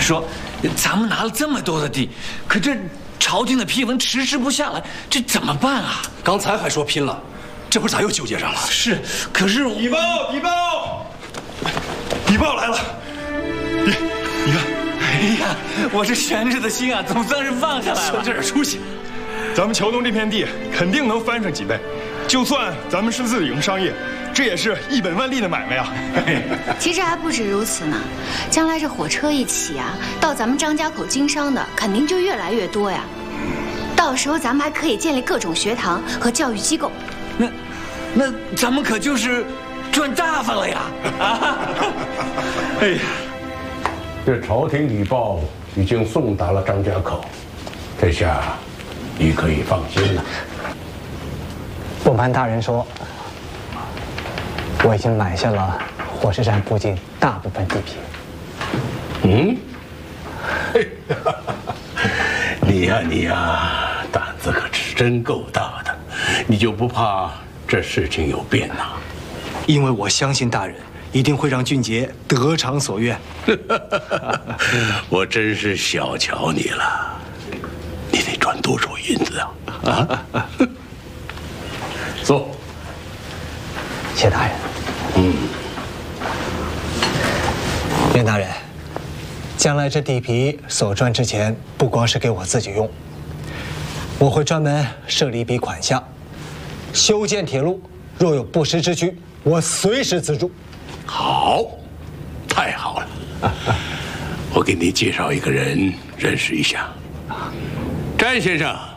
说，咱们拿了这么多的地，可这朝廷的批文迟迟不下来，这怎么办啊？ 刚才还说拼了，这会儿咋又纠结上了？ 是，可是笔报，笔报，笔报来了！你看， 哎呀，我这悬着的心啊，总算是放下来了。 这点出息， 咱们桥东这片地肯定能翻上几倍，就算咱们是自营商业，这也是一本万利的买卖啊！ 其实还不止如此呢，将来这火车一起啊，到咱们张家口经商的肯定就越来越多呀。到时候咱们还可以建立各种学堂和教育机构。 那咱们可就是赚大发了呀！啊！哎呀， 这朝廷礼报已经送达了张家口，这下你可以放心了。 不瞒大人说，我已经买下了火车站附近大部分地皮。 嗯，你呀，胆子可是真够大的，你就不怕这事情有变呐？ 因为我相信大人一定会让俊杰得偿所愿。 我真是小瞧你了，你得赚多少银子啊？坐。 谢大人。袁大人，将来这地皮所赚之钱，不光是给我自己用，我会专门设立一笔款项，修建铁路，若有不时之需，我随时资助。 好，太好了！我给你介绍一个人，认识一下。詹先生